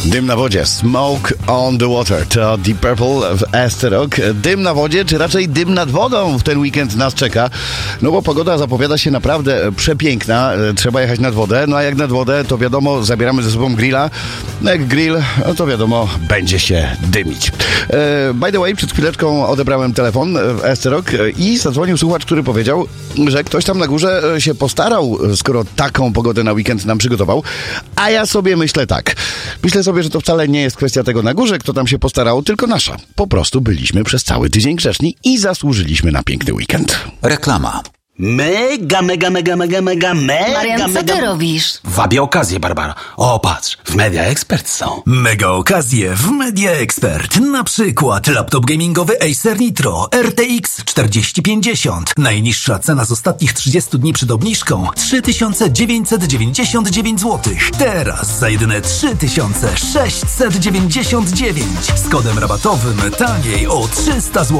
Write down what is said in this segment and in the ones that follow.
Dym na wodzie, Smoke on the Water, to Deep Purple w Astor Rock. Dym na wodzie, czy raczej dym nad wodą w ten weekend nas czeka? No bo pogoda zapowiada się naprawdę przepiękna, trzeba jechać nad wodę, no a jak nad wodę, to wiadomo, zabieramy ze sobą grilla. No jak grill, no to wiadomo, będzie się dymić. By the way, przed chwileczką odebrałem telefon w Astor Rock i zadzwonił słuchacz, który powiedział, że ktoś tam na górze się postarał, skoro taką pogodę na weekend nam przygotował, a ja sobie myślę tak. Myślę sobie, że to wcale nie jest kwestia tego na górze, kto tam się postarał, tylko nasza. Po prostu byliśmy przez cały tydzień grzeczni i zasłużyliśmy na piękny weekend. Reklama. Mega. Marian, co ty robisz? Wabię okazję, Barbara. O, patrz, w Media Expert są. Mega okazje w Media Expert. Na przykład laptop gamingowy Acer Nitro RTX 4050. Najniższa cena z ostatnich 30 dni przed obniżką 3999 zł. Teraz za jedyne 3699 z kodem rabatowym taniej o 300 zł.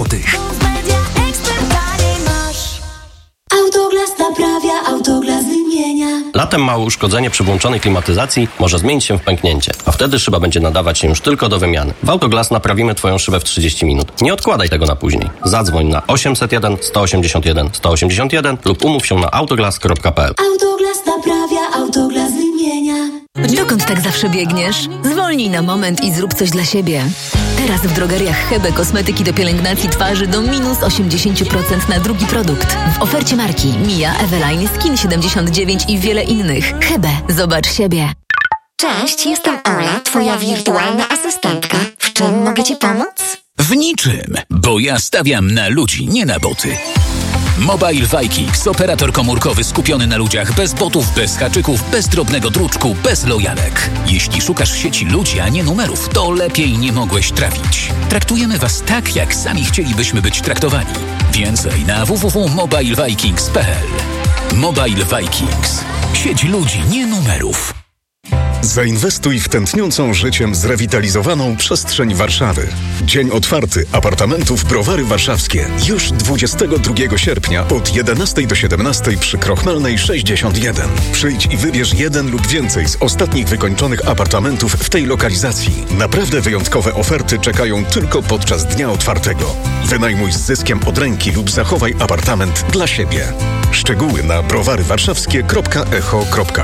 Autoglas naprawia, Autoglas wymienia. Latem małe uszkodzenie przy włączonej klimatyzacji może zmienić się w pęknięcie, a wtedy szyba będzie nadawać się już tylko do wymiany. W Autoglas naprawimy Twoją szybę w 30 minut. Nie odkładaj tego na później. Zadzwoń na 801 181 181 lub umów się na autoglas.pl. Autoglas naprawia, Autoglas wymienia. Dokąd tak zawsze biegniesz? Zwolnij na moment i zrób coś dla siebie. Teraz w drogeriach Hebe kosmetyki do pielęgnacji twarzy do minus 80% na drugi produkt. W ofercie marki Mia, Eveline, Skin 79 i wiele innych. Hebe, zobacz siebie. Cześć, jestem Ola, twoja wirtualna asystentka. W czym mogę ci pomóc? W niczym, bo ja stawiam na ludzi, nie na boty. Mobile Vikings, operator komórkowy skupiony na ludziach, bez botów, bez haczyków, bez drobnego druczku, bez lojalek. Jeśli szukasz w sieci ludzi, a nie numerów, to lepiej nie mogłeś trafić. Traktujemy was tak, jak sami chcielibyśmy być traktowani. Więcej na www.mobilevikings.pl. Mobile Vikings. Sieć ludzi, nie numerów. Zainwestuj w tętniącą życiem zrewitalizowaną przestrzeń Warszawy. Dzień otwarty apartamentów Browary Warszawskie. Już 22 sierpnia od 11 do 17 przy Krochmalnej 61. Przyjdź i wybierz jeden lub więcej z ostatnich wykończonych apartamentów w tej lokalizacji. Naprawdę wyjątkowe oferty czekają tylko podczas dnia otwartego. Wynajmuj z zyskiem od ręki lub zachowaj apartament dla siebie. Szczegóły na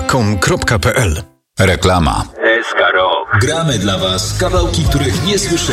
browarywarszawskie.echo.com.pl. Reklama. Gramy dla was kawałki, których nie słyszeli.